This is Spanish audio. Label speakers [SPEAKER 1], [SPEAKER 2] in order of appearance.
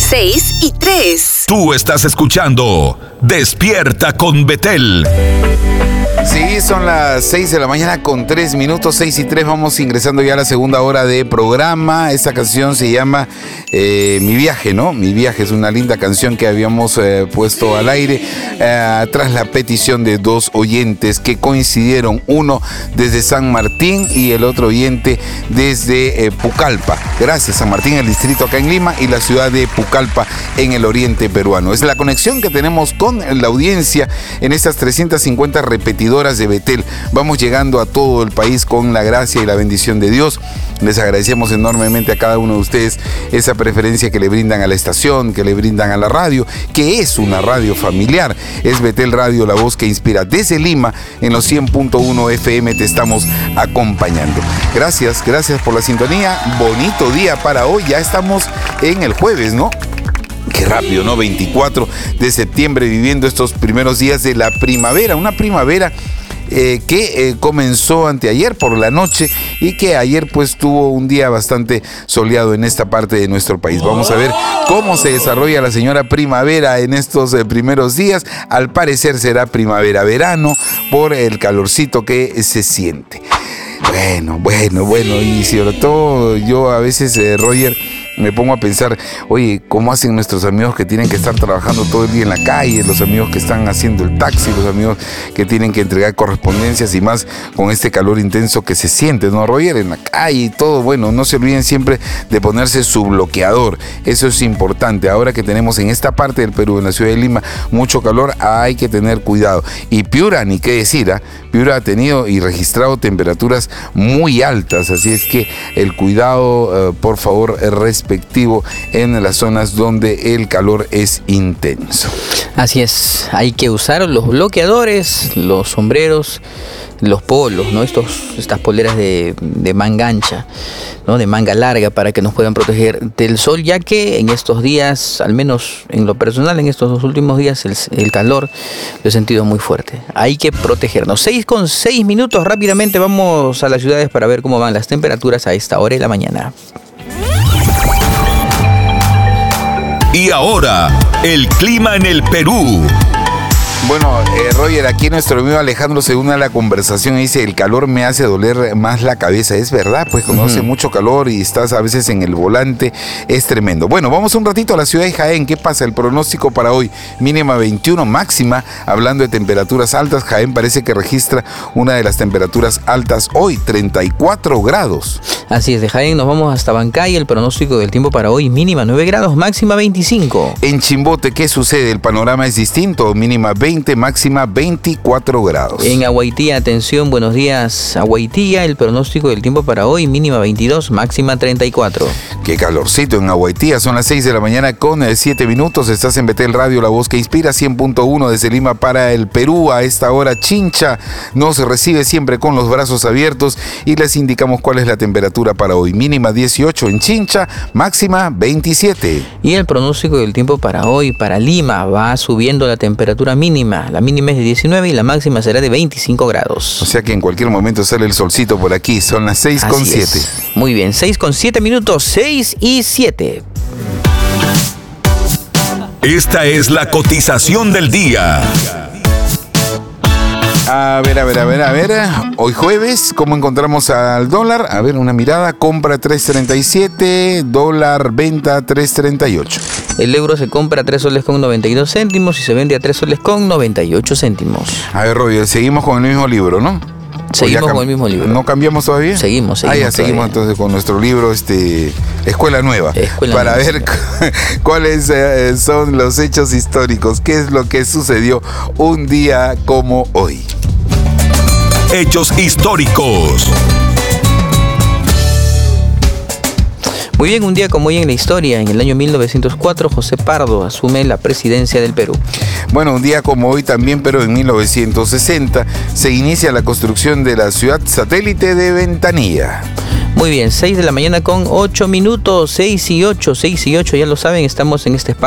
[SPEAKER 1] 6:03.
[SPEAKER 2] Tú estás escuchando Despierta con Betel.
[SPEAKER 3] Sí, son las 6 de la mañana con 3 minutos, 6:03. Vamos ingresando ya a la segunda hora de programa. Esta canción se llama Mi Viaje, ¿no? Mi Viaje es una linda canción que habíamos puesto al aire tras la petición de dos oyentes que coincidieron, uno desde San Martín y el otro oyente desde Pucallpa. Gracias, San Martín, el distrito acá en Lima, y la ciudad de Pucallpa en el oriente peruano. Es la conexión que tenemos con la audiencia en estas 350 repetidoras de Betel. Vamos llegando a todo el país con la gracia y la bendición de Dios. Les agradecemos enormemente a cada uno de ustedes esa preferencia que le brindan a la estación, que le brindan a la radio, que es una radio familiar. Es Betel Radio, la voz que inspira. Desde Lima, en los 100.1 FM te estamos acompañando. Gracias por la sintonía. Bonito día para hoy. Ya estamos en el jueves, ¿no? Qué rápido, ¿no? 24 de septiembre, viviendo estos primeros días de la primavera. Una primavera que comenzó anteayer por la noche y que ayer pues tuvo un día bastante soleado en esta parte de nuestro país. Vamos a ver cómo se desarrolla la señora primavera en estos primeros días. Al parecer será primavera-verano por el calorcito que se siente. Bueno, y sobre todo yo a veces, Roger, me pongo a pensar, oye, ¿cómo hacen nuestros amigos que tienen que estar trabajando todo el día en la calle? Los amigos que están haciendo el taxi, los amigos que tienen que entregar correspondencias y más con este calor intenso que se siente, ¿no, Roger? En la calle y todo. Bueno, no se olviden siempre de ponerse su bloqueador. Eso es importante. Ahora que tenemos en esta parte del Perú, en la ciudad de Lima, mucho calor, hay que tener cuidado. Y Piura, ni qué decir, Piura ha tenido y registrado temperaturas muy altas, así es que el cuidado, por favor, respectivo en las zonas donde el calor es intenso.
[SPEAKER 4] Así es, hay que usar los bloqueadores, los sombreros, los polos, ¿no? Estas poleras de manga ancha, ¿no? De manga larga, para que nos puedan proteger del sol, ya que en estos días, al menos en lo personal, en estos dos últimos días, el calor lo he sentido muy fuerte. Hay que protegernos. 6:06 minutos, rápidamente vamos a las ciudades para ver cómo van las temperaturas a esta hora de la mañana.
[SPEAKER 2] Y ahora, el clima en el Perú.
[SPEAKER 3] Bueno, Roger, aquí nuestro amigo Alejandro se une a la conversación y dice: el calor me hace doler más la cabeza. Es verdad, pues cuando hace mucho calor y estás a veces en el volante, es tremendo. Bueno, vamos un ratito a la ciudad de Jaén. ¿Qué pasa? El pronóstico para hoy: mínima 21, máxima, hablando de temperaturas altas, Jaén parece que registra una de las temperaturas altas hoy, 34 grados.
[SPEAKER 4] Así es, de Jaén nos vamos hasta Bancay. El pronóstico del tiempo para hoy: mínima 9 grados, máxima 25.
[SPEAKER 3] En Chimbote, ¿qué sucede? El panorama es distinto: mínima 20, máxima 24 grados.
[SPEAKER 4] En Aguaitía, atención, buenos días, Aguaitía, el pronóstico del tiempo para hoy: mínima 22, máxima 34.
[SPEAKER 3] Qué calorcito en Aguaitía. Son las 6 de la mañana con 7 minutos. Estás en Betel Radio, la voz que inspira, 100.1 desde Lima para el Perú. A esta hora, Chincha nos recibe siempre con los brazos abiertos y les indicamos cuál es la temperatura para hoy: mínima 18 en Chincha, máxima 27.
[SPEAKER 4] Y el pronóstico del tiempo para hoy, para Lima, va subiendo la temperatura mínima. La mínima es de 19 y la máxima será de 25 grados.
[SPEAKER 3] O sea que en cualquier momento sale el solcito por aquí. Son las 6:07.
[SPEAKER 4] Muy bien, 6:07 minutos, 6:07.
[SPEAKER 2] Esta es la cotización del día.
[SPEAKER 3] A ver. Hoy jueves, ¿cómo encontramos al dólar? A ver, una mirada. Compra 3.37, dólar venta 3.38.
[SPEAKER 4] El euro se compra a 3 soles con 92 céntimos y se vende a 3 soles con 98 céntimos.
[SPEAKER 3] A ver, Roger, seguimos con el mismo libro, ¿no?
[SPEAKER 4] Seguimos con el mismo libro.
[SPEAKER 3] ¿No cambiamos todavía?
[SPEAKER 4] Seguimos.
[SPEAKER 3] Seguimos entonces con nuestro libro, Escuela Nueva. Para ver cuáles son los hechos históricos, qué es lo que sucedió un día como hoy.
[SPEAKER 2] Hechos históricos.
[SPEAKER 4] Muy bien, un día como hoy en la historia, en el año 1904, José Pardo asume la presidencia del Perú.
[SPEAKER 3] Bueno, un día como hoy también, pero en 1960, se inicia la construcción de la ciudad satélite de Ventanilla.
[SPEAKER 4] Muy bien, 6 de la mañana con 8 minutos, 6 y 8, ya lo saben, estamos en este espacio